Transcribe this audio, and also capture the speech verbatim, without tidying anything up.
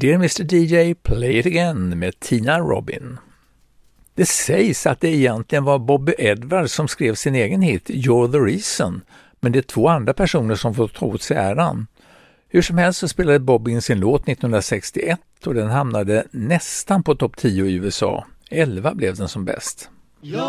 Dear mister D J, play it again med Tina Robin. Det sägs att det egentligen var Bobby Edwards som skrev sin egen hit You're the Reason, men det är två andra personer som får ta åt sig äran. Hur som helst så spelade Bobby in sin låt nittonhundrasextioett och den hamnade nästan på topp tio i U S A. elva blev den som bäst.